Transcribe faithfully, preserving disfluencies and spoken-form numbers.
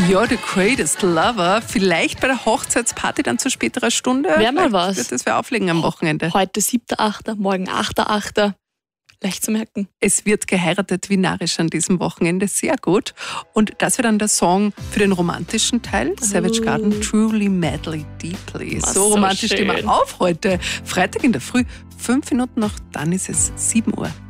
You're the greatest lover. Vielleicht bei der Hochzeitsparty dann zu späterer Stunde. Wäre mal was. Wird das wer auflegen am Wochenende. Heute siebter achter, morgen achter achter Leicht zu merken. Es wird geheiratet wie narrisch an diesem Wochenende. Sehr gut. Und das wäre dann der Song für den romantischen Teil. Oh. Savage Garden, Truly, Madly, Deeply. Was so so romantisch schön. stehen wir auf heute. Freitag in der Früh, fünf Minuten noch, dann ist es sieben Uhr.